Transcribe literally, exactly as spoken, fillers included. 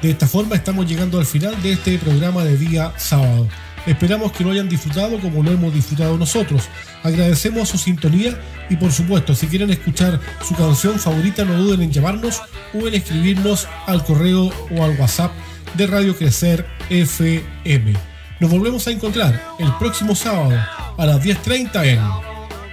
De esta forma estamos llegando al final de este programa de día sábado. Esperamos que lo hayan disfrutado como lo hemos disfrutado nosotros. Agradecemos su sintonía y por supuesto, si quieren escuchar su canción favorita, no duden en llamarnos o en escribirnos al correo o al WhatsApp de Radio Crecer F M. Nos volvemos a encontrar el próximo sábado a las diez treinta en